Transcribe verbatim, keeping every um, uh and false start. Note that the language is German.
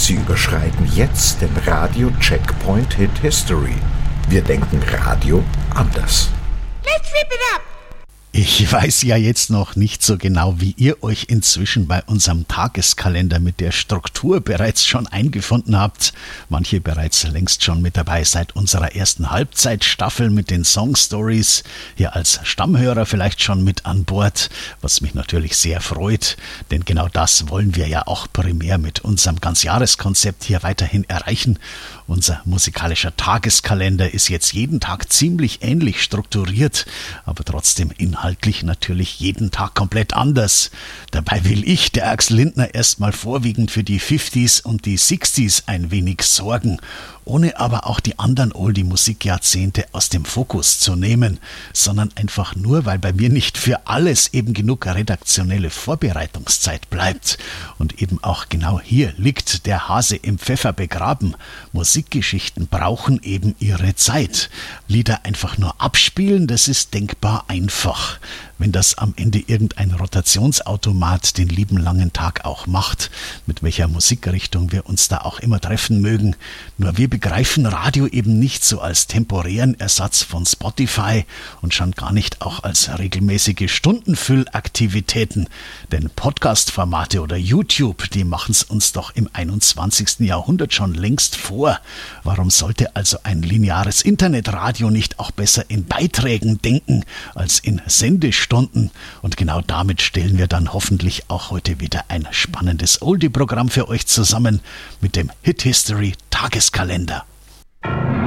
Sie überschreiten jetzt den Radio-Checkpoint Hit History. Wir denken Radio anders. Let's rip it up! Ich weiß ja jetzt noch nicht so genau, wie ihr euch inzwischen bei unserem Tageskalender mit der Struktur bereits schon eingefunden habt. Manche bereits längst schon mit dabei seit unserer ersten Halbzeitstaffel mit den Songstories. Hier als Stammhörer vielleicht schon mit an Bord, was mich natürlich sehr freut. Denn genau das wollen wir ja auch primär mit unserem Ganzjahreskonzept hier weiterhin erreichen. Unser musikalischer Tageskalender ist jetzt jeden Tag ziemlich ähnlich strukturiert, aber trotzdem inhaltlich natürlich jeden Tag komplett anders. Dabei will ich, der Axel Lindner, erstmal vorwiegend für die fünfziger und die sechziger ein wenig sorgen, ohne aber auch die anderen Oldie-Musikjahrzehnte aus dem Fokus zu nehmen, sondern einfach nur, weil bei mir nicht für alles eben genug redaktionelle Vorbereitungszeit bleibt. Und eben auch genau hier liegt der Hase im Pfeffer begraben. Musikgeschichten brauchen eben ihre Zeit. Lieder einfach nur abspielen, das ist denkbar einfach. Wenn das am Ende irgendein Rotationsautomat den lieben langen Tag auch macht, mit welcher Musikrichtung wir uns da auch immer treffen mögen. Nur wir begreifen Radio eben nicht so als temporären Ersatz von Spotify und schon gar nicht auch als regelmäßige Stundenfüllaktivitäten. Denn Podcast-Formate oder YouTube, die machen es uns doch im einundzwanzigsten Jahrhundert schon längst vor. Warum sollte also ein lineares Internetradio nicht auch besser in Beiträgen denken als in Sendestunden? Und genau damit stellen wir dann hoffentlich auch heute wieder ein spannendes Oldie-Programm für euch zusammen mit dem Hit History Tageskalender.